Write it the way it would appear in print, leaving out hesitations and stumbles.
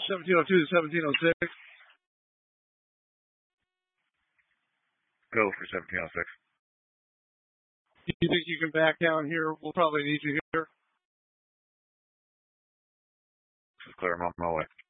1702 to 1706. Go for 1706. You think you can back down here? We'll probably need you here. This is clear. I'm on my way.